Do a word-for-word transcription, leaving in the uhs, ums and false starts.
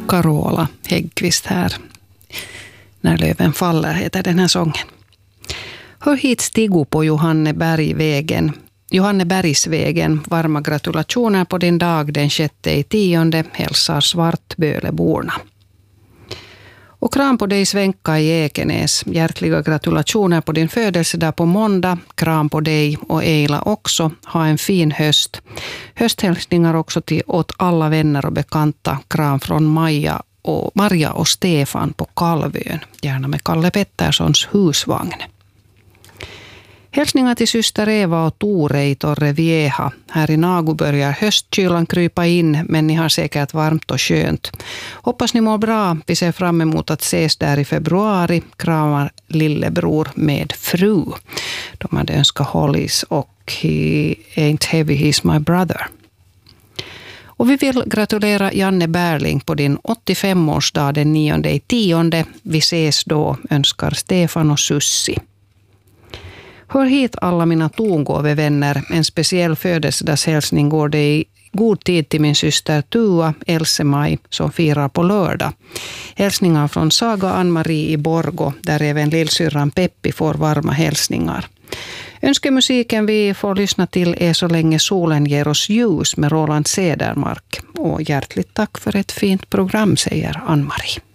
Carola Häggkvist här. När löven faller heter den här sången. Hör hit Stigo på Johannebergvägen. Johannebergsvägen. Varma gratulationer på din dag den sjätte i tionde. Hälsar Svartböleborna. Och kram på dig Svenka i Ekenäs. Hjärtliga gratulationer på din födelsedag på måndag. Kram på dig och Eila också. Ha en fin höst. Hösthälsningar också till åt alla vänner och bekanta. Kram från Maja och Maria och Stefan på Kalvön. Gärna med Kalle Petterssons husvagn. Hälsningar till syster Eva och Tore i Torrevieja. Här i Nagu börjar höstkylan krypa in, men ni har säkert varmt och skönt. Hoppas ni mår bra. Vi ser fram emot att ses där i februari. Kramar lillebror med fru. De hade önskat Hollies och He ain't heavy, he's my brother. Och vi vill gratulera Janne Berling på din åttiofemårsdag den nionde i tionde. Vi ses då, önskar Stefan och Sussi. Hör hit alla mina tongåvevänner. En speciell födelsedagshälsning går det i god tid till min syster Tua Else-Maj som firar på lördag. Hälsningar från Saga Ann-Marie i Borgo där även lillsyrran Peppi får varma hälsningar. Önskemusiken vi får lyssna till är Så länge solen ger oss ljus med Roland Cedermark. Och hjärtligt tack för ett fint program, säger Ann-Marie.